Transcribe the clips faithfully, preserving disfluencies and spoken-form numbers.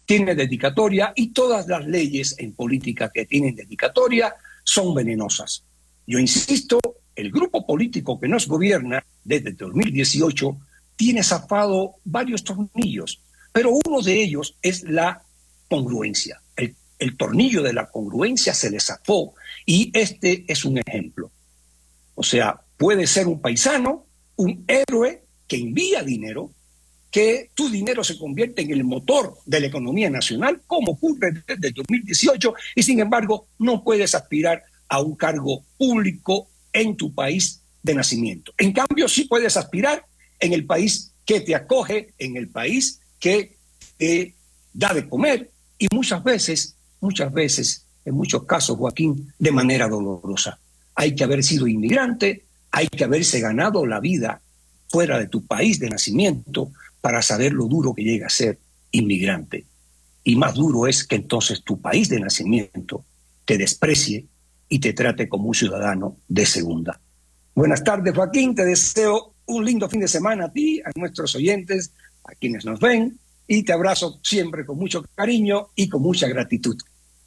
tiene dedicatoria y todas las leyes en política que tienen dedicatoria son venenosas. Yo insisto, el grupo político que nos gobierna desde dos mil dieciocho tiene zafado varios tornillos, pero uno de ellos es la congruencia. El, el tornillo de la congruencia se le zafó y este es un ejemplo. O sea, puede ser un paisano, un héroe que envía dinero, que tu dinero se convierte en el motor de la economía nacional, como ocurre desde dos mil dieciocho, y sin embargo no puedes aspirar a un cargo público en tu país de nacimiento. En cambio, sí puedes aspirar en el país que te acoge, en el país que te da de comer, y muchas veces, muchas veces, en muchos casos, Joaquín, de manera dolorosa. Hay que haber sido inmigrante, hay que haberse ganado la vida fuera de tu país de nacimiento para saber lo duro que llega a ser inmigrante. Y más duro es que entonces tu país de nacimiento te desprecie y te trate como un ciudadano de segunda. Buenas tardes, Joaquín. Te deseo un lindo fin de semana a ti, a nuestros oyentes, a quienes nos ven, y te abrazo siempre con mucho cariño y con mucha gratitud.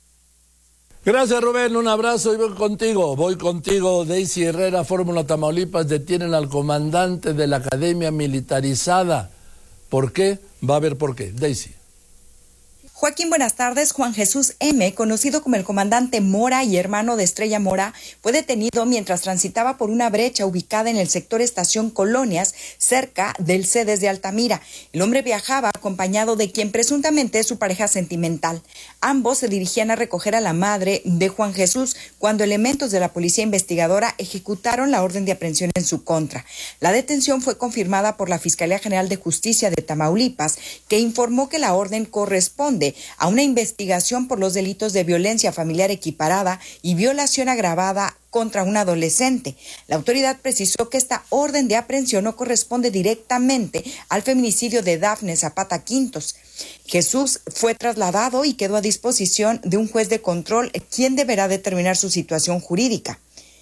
Gracias, Rubén. Un abrazo y voy contigo. Voy contigo. Daisy Herrera, Fórmula Tamaulipas, detienen al comandante de la Academia Militarizada. ¿Por qué? Va a ver por qué. Daisy. Joaquín, buenas tardes. Juan Jesús M., conocido como el comandante Mora y hermano de Estrella Mora, fue detenido mientras transitaba por una brecha ubicada en el sector Estación Colonias, cerca del Cedes de Altamira. El hombre viajaba acompañado de quien presuntamente es su pareja sentimental. Ambos se dirigían a recoger a la madre de Juan Jesús cuando elementos de la policía investigadora ejecutaron la orden de aprehensión en su contra. La detención fue confirmada por la Fiscalía General de Justicia de Tamaulipas, que informó que la orden corresponde a una investigación por los delitos de violencia familiar equiparada y violación agravada contra un adolescente. La autoridad precisó que esta orden de aprehensión no corresponde directamente al feminicidio de Dafne Zapata Quintos. Jesús fue trasladado y quedó a disposición de un juez de control, quien deberá determinar su situación jurídica.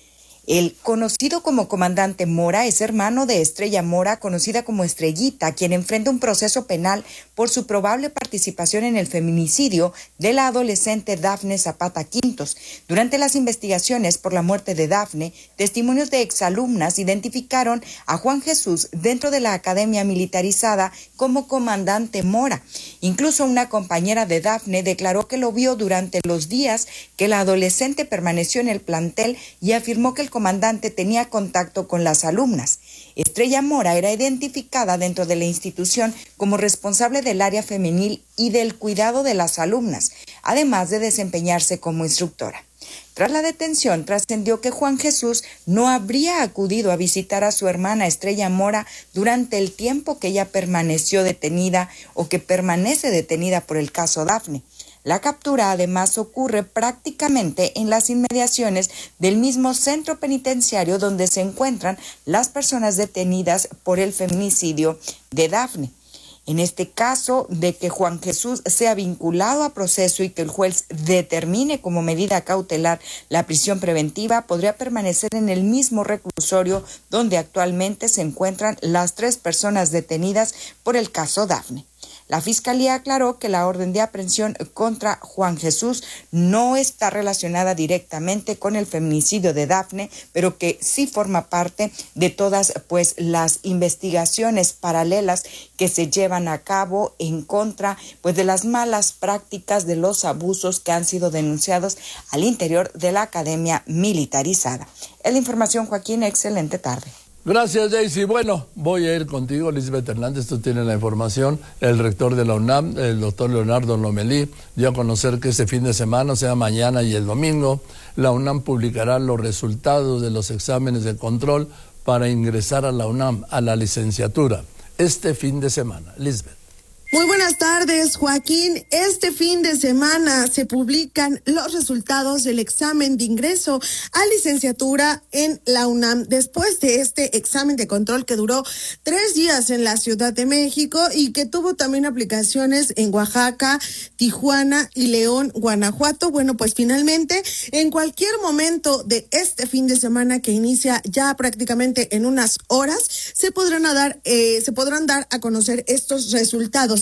El conocido como comandante Mora es hermano de Estrella Mora, conocida como Estrellita, quien enfrenta un proceso penal por su probable participación en el feminicidio de la adolescente Dafne Zapata Quintos. Durante las investigaciones por la muerte de Dafne, testimonios de exalumnas identificaron a Juan Jesús dentro de la Academia Militarizada como comandante Mora. Incluso una compañera de Dafne declaró que lo vio durante los días que la adolescente permaneció en el plantel y afirmó que el comandante tenía contacto con las alumnas. Estrella Mora era identificada dentro de la institución como responsable del área femenil y del cuidado de las alumnas, además de desempeñarse como instructora. Tras la detención, trascendió que Juan Jesús no habría acudido a visitar a su hermana Estrella Mora durante el tiempo que ella permaneció detenida o que permanece detenida por el caso Dafne. La captura además ocurre prácticamente en las inmediaciones del mismo centro penitenciario donde se encuentran las personas detenidas por el feminicidio de Dafne. En este caso de que Juan Jesús sea vinculado a proceso y que el juez determine como medida cautelar la prisión preventiva, podría permanecer en el mismo reclusorio donde actualmente se encuentran las tres personas detenidas por el caso Dafne. La Fiscalía aclaró que la orden de aprehensión contra Juan Jesús no está relacionada directamente con el feminicidio de Dafne, pero que sí forma parte de todas pues las investigaciones paralelas que se llevan a cabo en contra pues de las malas prácticas, de los abusos que han sido denunciados al interior de la Academia Militarizada. Es la información, Joaquín. Excelente tarde. Gracias, Daisy. Bueno, voy a ir contigo, Lisbeth Hernández, tú tienes la información. El rector de la UNAM, el doctor Leonardo Lomelí, dio a conocer que este fin de semana, o sea, mañana y el domingo, la UNAM publicará los resultados de los exámenes de control para ingresar a la UNAM, a la licenciatura, este fin de semana. Lisbeth. Muy buenas tardes, Joaquín. Este fin de semana se publican los resultados del examen de ingreso a licenciatura en la UNAM. Después de este examen de control que duró tres días en la Ciudad de México y que tuvo también aplicaciones en Oaxaca, Tijuana y León, Guanajuato. Bueno, pues finalmente, en cualquier momento de este fin de semana que inicia ya prácticamente en unas horas, se podrán dar, eh, se podrán dar a conocer estos resultados.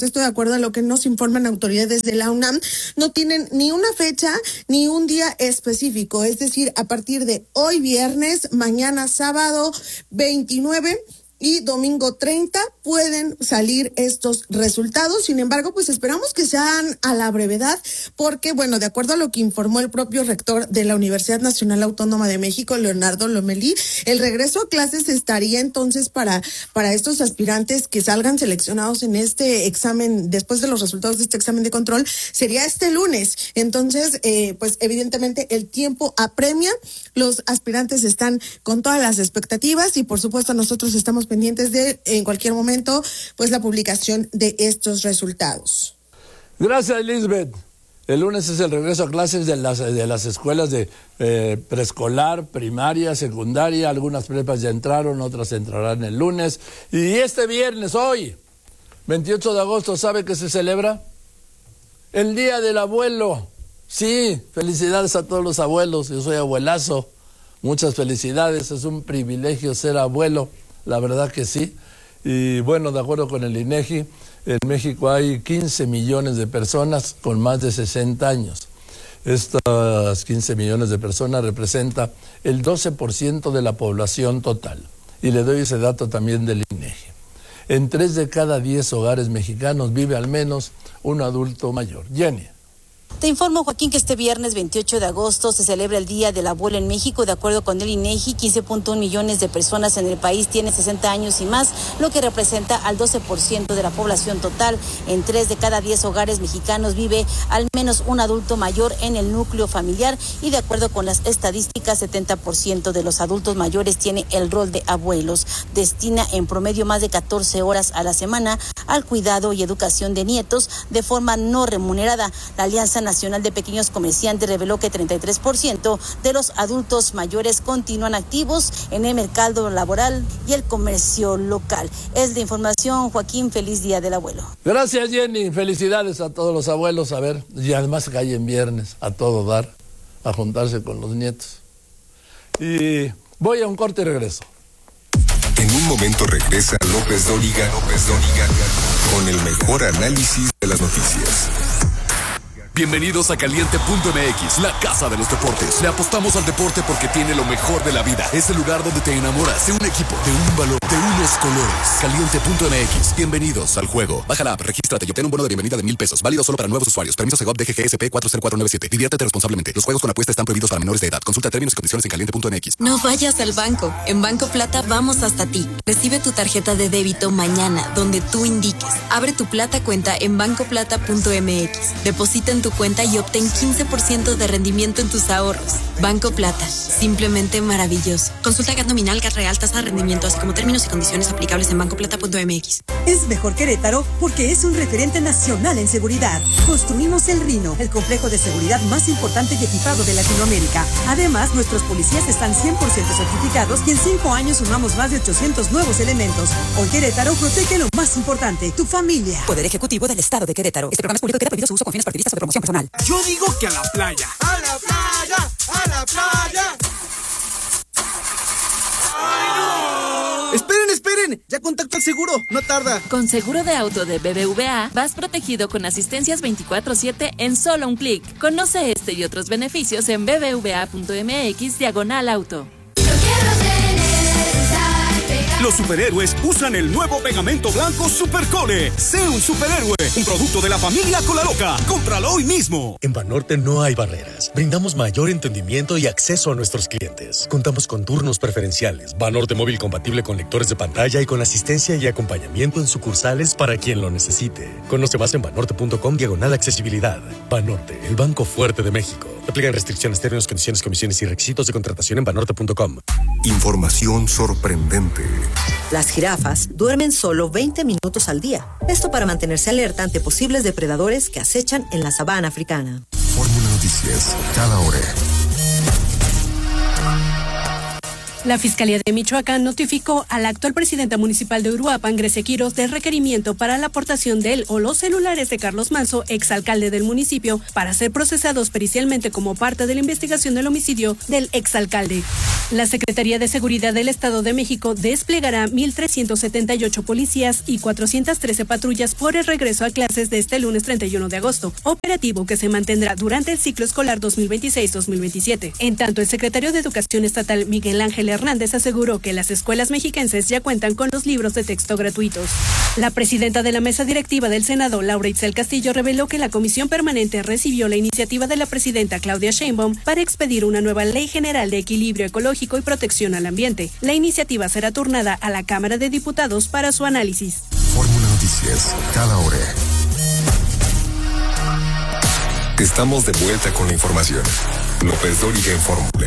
esto de acuerdo a lo que nos informan autoridades de la UNAM, no tienen ni una fecha ni un día específico, es decir, a partir de hoy viernes, mañana sábado veintinueve y domingo treinta pueden salir estos resultados. Sin embargo, pues esperamos que sean a la brevedad, porque, bueno, de acuerdo a lo que informó el propio rector de la Universidad Nacional Autónoma de México, Leonardo Lomelí, el regreso a clases estaría entonces para, para estos aspirantes que salgan seleccionados en este examen, después de los resultados de este examen de control, sería este lunes. Entonces, eh, pues evidentemente el tiempo apremia, los aspirantes están con todas las expectativas y por supuesto nosotros estamos pendientes de en cualquier momento pues la publicación de estos resultados. Gracias, Elizabeth. El lunes es el regreso a clases de las, de las escuelas de eh, preescolar, primaria, secundaria. Algunas prepas ya entraron, otras entrarán el lunes. Y este viernes, hoy, veintiocho de agosto, ¿sabe qué se celebra? El Día del Abuelo. Sí, felicidades a todos los abuelos. Yo soy abuelazo. Muchas felicidades. Es un privilegio ser abuelo. La verdad que sí. Y bueno, de acuerdo con el INEGI, en México hay quince millones de personas con más de sesenta años. Estas quince millones de personas representan el doce por ciento de la población total. Y le doy ese dato también del INEGI. En tres de cada diez hogares mexicanos vive al menos un adulto mayor. Jenny. Te informo, Joaquín, que este viernes veintiocho de agosto se celebra el Día del Abuelo en México. De acuerdo con el INEGI, quince punto uno millones de personas en el país tienen sesenta años y más, lo que representa al doce por ciento de la población total. En tres de cada diez hogares mexicanos vive al menos un adulto mayor en el núcleo familiar y de acuerdo con las estadísticas, setenta por ciento de los adultos mayores tiene el rol de abuelos. Destina en promedio más de catorce horas a la semana al cuidado y educación de nietos de forma no remunerada. La Alianza Nacional de Pequeños Comerciantes reveló que treinta y tres por ciento de los adultos mayores continúan activos en el mercado laboral y el comercio local. Es de información, Joaquín, feliz Día del Abuelo. Gracias, Jenny, felicidades a todos los abuelos, a ver, y además cae en viernes, a todo dar, a juntarse con los nietos. Y voy a un corte y regreso. En un momento regresa López Dóriga, López Dóriga, con el mejor análisis de las noticias. Bienvenidos a Caliente punto M X, la casa de los deportes. Le apostamos al deporte porque tiene lo mejor de la vida. Es el lugar donde te enamoras de un equipo, de un valor, de unos colores. Caliente punto M X, bienvenidos al juego. Baja la app, regístrate y obtén un bono de bienvenida de mil pesos. Válido solo para nuevos usuarios. Permiso Segov D G G S P cuatro cero cuatro nueve siete. Diviértete responsablemente. Los juegos con apuesta están prohibidos para menores de edad. Consulta términos y condiciones en Caliente punto M X. No vayas al banco. En Banco Plata vamos hasta ti. Recibe tu tarjeta de débito mañana, donde tú indiques. Abre tu Plata cuenta en banco plata punto M X. Deposita en tu cuenta y obtén quince por ciento de rendimiento en tus ahorros. Banco Plata, simplemente maravilloso. Consulta G A T nominal, G A T real, tasa de rendimiento, así como términos y condiciones aplicables en banco plata punto M X. Es mejor Querétaro porque es un referente nacional en seguridad. Construimos el Rino, el complejo de seguridad más importante y equipado de Latinoamérica. Además, nuestros policías están cien por ciento certificados y en cinco años sumamos más de ochocientos nuevos elementos. Hoy Querétaro protege lo más importante, tu familia. Poder Ejecutivo del Estado de Querétaro. Este programa es público y queda prohibido su uso con fines partidistas o de promoción personal. Yo digo que a la playa. ¡A la playa! ¡A la playa! ¡Ay, no! ¡Esperen, esperen! Ya contacto al seguro, no tarda. Con seguro de auto de B B V A, vas protegido con asistencias veinticuatro siete en solo un clic. Conoce este y otros beneficios en b b v a punto m x diagonal auto. Los superhéroes usan el nuevo pegamento blanco Supercole. Sé un superhéroe, un producto de la familia Colaloca. Cómpralo hoy mismo. En Banorte no hay barreras. Brindamos mayor entendimiento y acceso a nuestros clientes. Contamos con turnos preferenciales, Banorte móvil compatible con lectores de pantalla y con asistencia y acompañamiento en sucursales para quien lo necesite. Conoce más en banorte punto com diagonal accesibilidad. Banorte, el banco fuerte de México. Aplican restricciones, términos, condiciones, comisiones y requisitos de contratación en banorte punto com. Información sorprendente. Las jirafas duermen solo veinte minutos al día. Esto para mantenerse alerta ante posibles depredadores que acechan en la sabana africana. Fórmula Noticias, cada hora. La Fiscalía de Michoacán notificó a la actual presidenta municipal de Uruapan, Grecia Quiroz, del requerimiento para la aportación de él o los celulares de Carlos Manso, exalcalde del municipio, para ser procesados pericialmente como parte de la investigación del homicidio del exalcalde. La Secretaría de Seguridad del Estado de México desplegará mil trescientos setenta y ocho policías y cuatrocientas trece patrullas por el regreso a clases de este lunes treinta y uno de agosto, operativo que se mantendrá durante el ciclo escolar dos mil veintiséis dos mil veintisiete. En tanto, el secretario de Educación Estatal, Miguel Ángel Hernández, aseguró que las escuelas mexiquenses ya cuentan con los libros de texto gratuitos. La presidenta de la mesa directiva del Senado, Laura Itzel Castillo, reveló que la comisión permanente recibió la iniciativa de la presidenta Claudia Sheinbaum para expedir una nueva ley general de equilibrio ecológico y protección al ambiente. La iniciativa será turnada a la Cámara de Diputados para su análisis. Fórmula Noticias, cada hora. Estamos de vuelta con la información. López Dóriga en Fórmula.